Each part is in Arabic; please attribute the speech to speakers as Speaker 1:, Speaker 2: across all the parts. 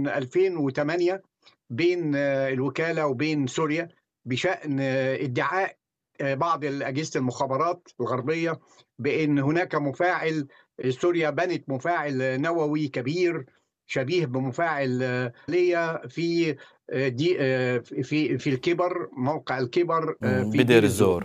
Speaker 1: من 2008 بين الوكالة وبين سوريا بشأن ادعاء بعض أجهزة المخابرات الغربية بأن هناك مفاعل، سوريا بنت مفاعل نووي كبير شبيه بمفاعل ليا في دي في الكبر، موقع الكبر في
Speaker 2: بدير
Speaker 1: دير الزور.
Speaker 2: الزور.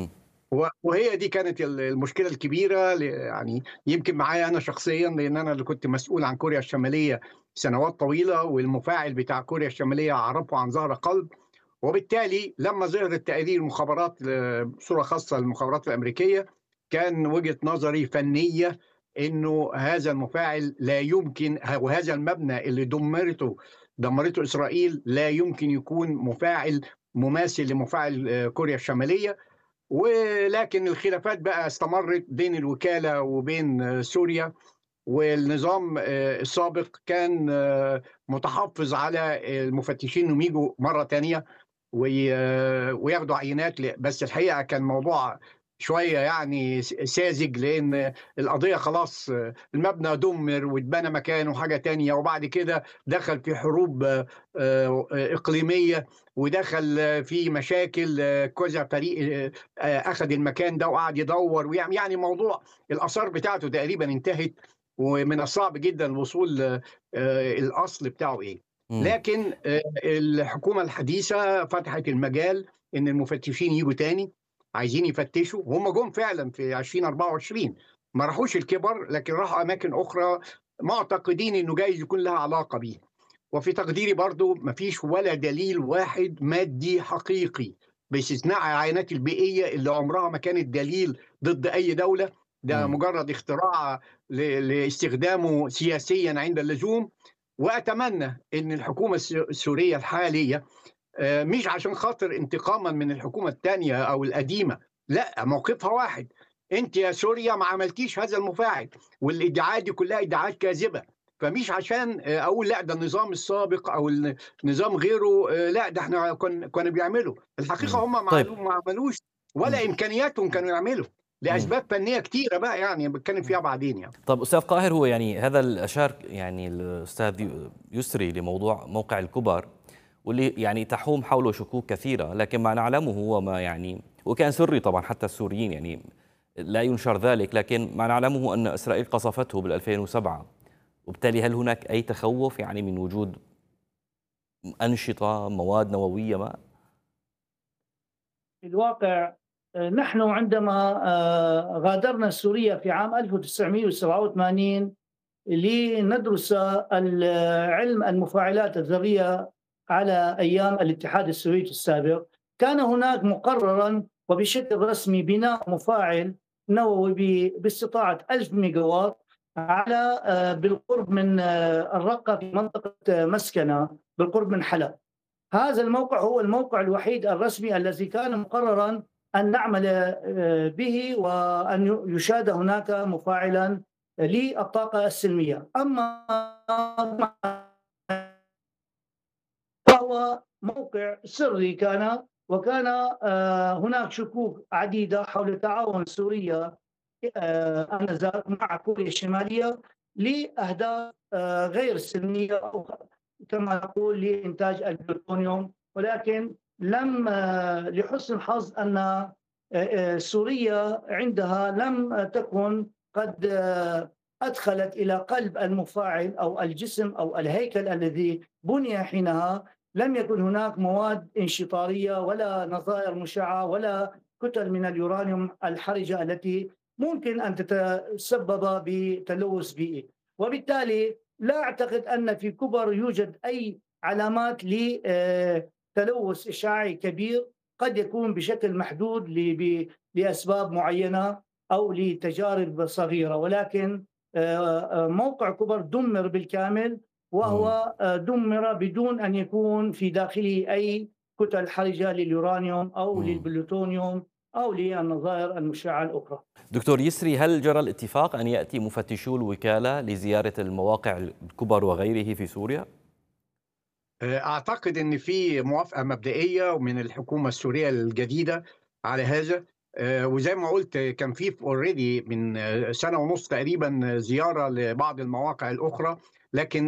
Speaker 1: وهي دي كانت المشكلة الكبيرة، يعني يمكن معايا أنا شخصيا، لأن أنا اللي كنت مسؤول عن كوريا الشمالية سنوات طويلة، والمفاعل بتاع كوريا الشمالية أعرفه عن ظهر قلب. وبالتالي لما ظهرت تقارير مخابرات بصورة خاصة المخابرات الأمريكية، كان وجهة نظري فنية إنه هذا المفاعل لا يمكن، وهذا المبنى اللي دمرته إسرائيل لا يمكن يكون مفاعل مماثل لمفاعل كوريا الشمالية. ولكن الخلافات بقى استمرت بين الوكالة وبين سوريا، والنظام السابق كان متحفظ على المفتشين انهم يجوا مرة تانية وياخدوا عينات. بس الحقيقة كان موضوع شوية يعني ساذج، لأن القضية خلاص المبنى دمر واتبنى مكانه حاجة تانية، وبعد كده دخل في حروب إقليمية، ودخل في مشاكل، كذا فريق أخذ المكان ده وقعد يدور ويعمل، يعني موضوع الآثار بتاعته تقريبا انتهت، ومن الصعب جدا الوصول الأصل بتاعه إيه. لكن الحكومة الحديثة فتحت المجال إن المفتشين يجوا تاني عايزين يفتشوا، وهم جم فعلا في 2024، ما راحوش الكبر لكن راحوا أماكن أخرى معتقدين إنه جايز يكون لها علاقة بيه. وفي تقديري برضو مفيش ولا دليل واحد مادي حقيقي باستثناء العينات البيئية اللي عمرها ما كانت دليل ضد أي دولة، ده مجرد اختراع لاستخدامه سياسيا عند اللزوم. وأتمنى أن الحكومة السورية الحالية، مش عشان خاطر انتقاما من الحكومة الثانية أو القديمة، لا، موقفها واحد: أنت يا سوريا ما عملتيش هذا المفاعل، والادعاءات دي كلها ادعاءات كاذبة. فمش عشان أقول لا ده النظام السابق أو النظام غيره، لا ده احنا كنا بيعملوا. الحقيقة هم
Speaker 2: طيب.
Speaker 1: ما عملوش ولا إمكانياتهم كانوا يعملوا، لأسباب فنية كتيرة بقى يعني بتكلم فيها بعدين يعني.
Speaker 2: طب أستاذ قاهر، هو يعني هذا الأشار يعني الأستاذ يسري لموضوع موقع الكبر، واللي يعني تحوم حوله شكوك كثيرة، لكن ما نعلمه هو ما يعني، وكان سري طبعا حتى السوريين يعني لا ينشر ذلك، لكن ما نعلمه أن إسرائيل قصفته بال2007، وبالتالي هل هناك أي تخوف يعني من وجود أنشطة مواد نووية ما؟
Speaker 3: في الواقع نحن عندما غادرنا سوريا في عام 1987 لندرس علم المفاعلات الذرية على أيام الاتحاد السوفيتي السابق، كان هناك مقررا وبشكل رسمي بناء مفاعل نووي باستطاعة 1000 ميجاوات على بالقرب من الرقة في منطقة مسكنة بالقرب من حلب. هذا الموقع هو الموقع الوحيد الرسمي الذي كان مقررا أن نعمل به، وأن يشاد هناك مفاعلا للطاقة السلمية. أما فهو موقع سري كان، وكان هناك شكوك عديدة حول تعاون سوريا آنذاك مع كوريا الشمالية لأهداف غير سلمية، أو كما نقول لإنتاج البلوتونيوم. ولكن لم لحسن الحظ أن سوريا عندها لم تكن قد أدخلت إلى قلب المفاعل أو الجسم أو الهيكل الذي بني حينها، لم يكن هناك مواد انشطارية ولا نظائر مشعة ولا كتل من اليورانيوم الحرجة التي ممكن أن تتسبب بتلوث بيئي. وبالتالي لا أعتقد أن في كبر يوجد أي علامات لتلوث إشعاعي كبير، قد يكون بشكل محدود لأسباب معينة أو لتجارب صغيرة، ولكن موقع كبر دمر بالكامل، وهو دمر بدون أن يكون في داخله أي كتل حرجة لليورانيوم أو للبلوتونيوم أو للنظائر المشعة الأخرى.
Speaker 2: دكتور يسري، هل جرى الاتفاق أن يأتي مفتشو الوكالة لزيارة المواقع الكبر وغيره في سوريا؟
Speaker 1: أعتقد أن في موافقة مبدئية من الحكومة السورية الجديدة على هذا، وزي ما قلت كان في اوريدي من سنة ونص تقريبا زيارة لبعض المواقع الأخرى، لكن